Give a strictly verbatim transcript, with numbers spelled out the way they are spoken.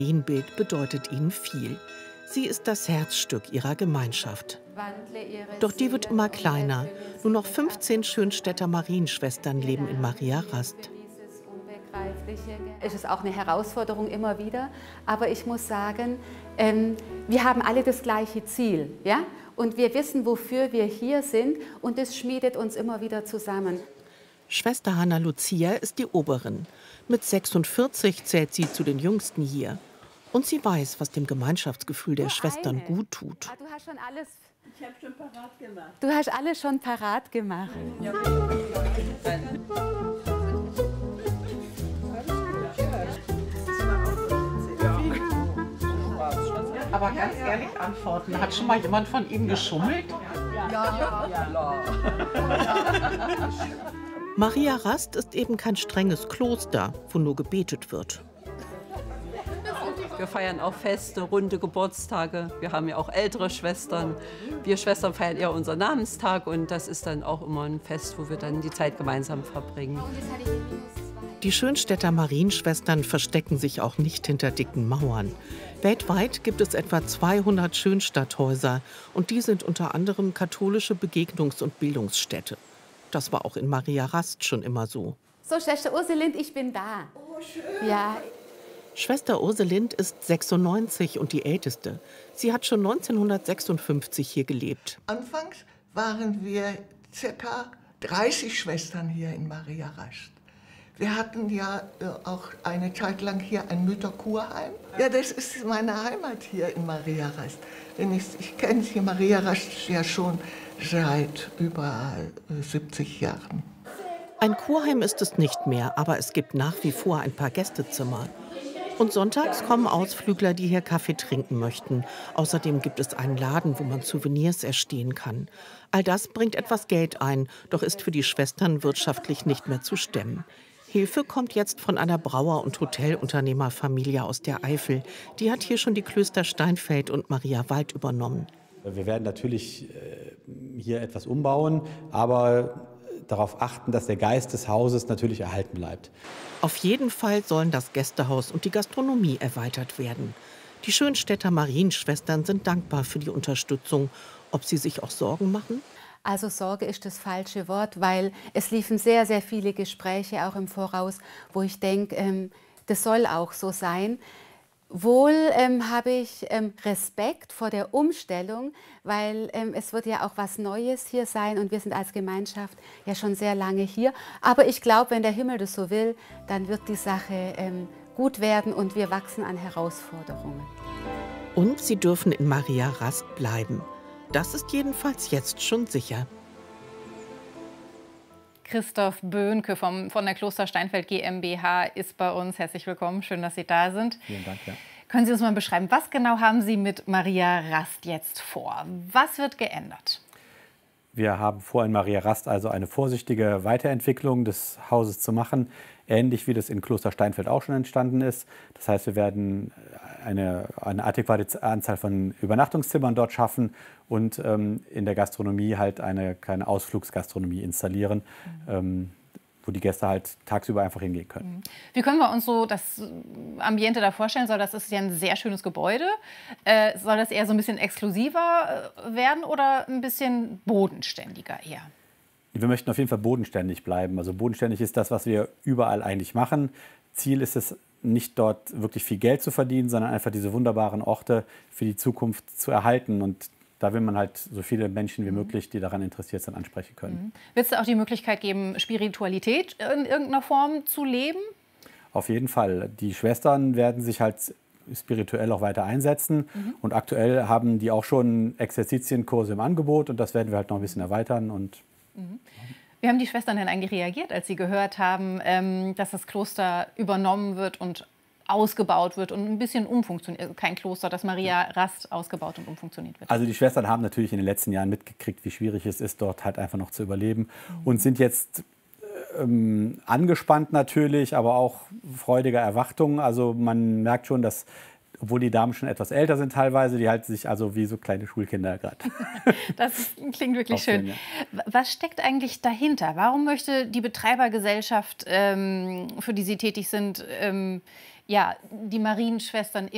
Marienbild bedeutet ihnen viel. Sie ist das Herzstück ihrer Gemeinschaft. Doch die wird immer kleiner. Nur noch fünfzehn Schönstädter Marienschwestern leben in Maria Rast. Es ist auch eine Herausforderung immer wieder, aber ich muss sagen, ähm, wir haben alle das gleiche Ziel, ja? Und wir wissen, wofür wir hier sind, und es schmiedet uns immer wieder zusammen. Schwester Hanna Lucia ist die Oberin. Mit sechsundvierzig zählt sie zu den Jüngsten hier. Und sie weiß, was dem Gemeinschaftsgefühl der Schwestern gut tut. Ah, du hast schon alles, ich habe schon parat gemacht. Du hast alles schon parat gemacht. Ja. Aber ganz ehrlich antworten, hat schon mal jemand von Ihnen geschummelt? Ja, ja, ja. Maria Rast ist eben kein strenges Kloster, wo nur gebetet wird. Wir feiern auch Feste, runde Geburtstage. Wir haben ja auch ältere Schwestern. Wir Schwestern feiern eher unseren Namenstag, und das ist dann auch immer ein Fest, wo wir dann die Zeit gemeinsam verbringen. Die Schönstädter Marienschwestern verstecken sich auch nicht hinter dicken Mauern. Weltweit gibt es etwa zweihundert Schönstadthäuser, und die sind unter anderem katholische Begegnungs- und Bildungsstätte. Das war auch in Maria Rast schon immer so. So, Schwester Urselind, ich bin da. Oh, schön. Ja. Schwester Urselind ist sechsundneunzig und die Älteste. Sie hat schon neunzehnhundertsechsundfünfzig hier gelebt. Anfangs waren wir ca. dreißig Schwestern hier in Maria Rast. Wir hatten ja auch eine Zeit lang hier ein Mütterkurheim. Ja, das ist meine Heimat hier in Maria Rast. Ich, ich kenne hier Maria Rast ja schon seit über siebzig Jahren. Ein Kurheim ist es nicht mehr, aber es gibt nach wie vor ein paar Gästezimmer. Und sonntags kommen Ausflügler, die hier Kaffee trinken möchten. Außerdem gibt es einen Laden, wo man Souvenirs erstehen kann. All das bringt etwas Geld ein, doch ist für die Schwestern wirtschaftlich nicht mehr zu stemmen. Hilfe kommt jetzt von einer Brauer- und Hotelunternehmerfamilie aus der Eifel. Die hat hier schon die Klöster Steinfeld und Maria Wald übernommen. Wir werden natürlich hier etwas umbauen, aber darauf achten, dass der Geist des Hauses natürlich erhalten bleibt. Auf jeden Fall sollen das Gästehaus und die Gastronomie erweitert werden. Die Schönstädter Marienschwestern sind dankbar für die Unterstützung. Ob sie sich auch Sorgen machen? Also Sorge ist das falsche Wort, weil es liefen sehr, sehr viele Gespräche auch im Voraus, wo ich denke, ähm, das soll auch so sein. Wohl ähm, habe ich ähm, Respekt vor der Umstellung, weil ähm, es wird ja auch was Neues hier sein, und wir sind als Gemeinschaft ja schon sehr lange hier. Aber ich glaube, wenn der Himmel das so will, dann wird die Sache ähm, gut werden, und wir wachsen an Herausforderungen. Und sie dürfen in Maria Rast bleiben. Das ist jedenfalls jetzt schon sicher. Christoph Böhnke vom, von der Kloster Steinfeld GmbH ist bei uns. Herzlich willkommen, schön, dass Sie da sind. Vielen Dank. Ja. Können Sie uns mal beschreiben, was genau haben Sie mit Maria Rast jetzt vor? Was wird geändert? Wir haben vor, in Maria Rast also eine vorsichtige Weiterentwicklung des Hauses zu machen, ähnlich wie das in Kloster Steinfeld auch schon entstanden ist. Das heißt, wir werden eine, eine adäquate Anzahl von Übernachtungszimmern dort schaffen und ähm, in der Gastronomie halt eine kleine Ausflugsgastronomie installieren, mhm. ähm, wo die Gäste halt tagsüber einfach hingehen können. Wie können wir uns so das Ambiente da vorstellen? Soll das ist ja ein sehr schönes Gebäude. Äh, soll das eher so ein bisschen exklusiver werden oder ein bisschen bodenständiger eher? Wir möchten auf jeden Fall bodenständig bleiben. Also bodenständig ist das, was wir überall eigentlich machen. Ziel ist es, nicht dort wirklich viel Geld zu verdienen, sondern einfach diese wunderbaren Orte für die Zukunft zu erhalten. Und da will man halt so viele Menschen wie möglich, die daran interessiert sind, ansprechen können. Mhm. Wird es auch die Möglichkeit geben, Spiritualität in irgendeiner Form zu leben? Auf jeden Fall. Die Schwestern werden sich halt spirituell auch weiter einsetzen. Mhm. Und aktuell haben die auch schon Exerzitienkurse im Angebot. Und das werden wir halt noch ein bisschen erweitern. Und mhm. Wie haben die Schwestern denn eigentlich reagiert, als sie gehört haben, ähm, dass das Kloster übernommen wird und ausgebaut wird und ein bisschen umfunktioniert, also kein Kloster, das Maria Rast ausgebaut und umfunktioniert wird? Also die Schwestern haben natürlich in den letzten Jahren mitgekriegt, wie schwierig es ist, dort halt einfach noch zu überleben, mhm. und sind jetzt ähm, angespannt natürlich, aber auch freudiger Erwartung. Also man merkt schon, dass, obwohl die Damen schon etwas älter sind teilweise, die halten sich also wie so kleine Schulkinder gerade. Das klingt wirklich schön. schön ja. Was steckt eigentlich dahinter? Warum möchte die Betreibergesellschaft, ähm, für die Sie tätig sind, ähm, ja, die Marienschwestern